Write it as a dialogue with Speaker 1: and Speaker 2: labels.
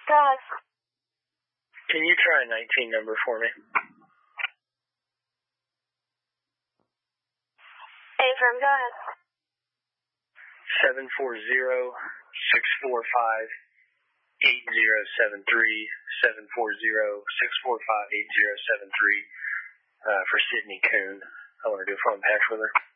Speaker 1: Does.
Speaker 2: Can you try a 19 number for me?
Speaker 1: Affirm, go ahead.
Speaker 2: 740-645-8073, 740-645-8073, for Sydney Coon. I want to do a phone patch with her.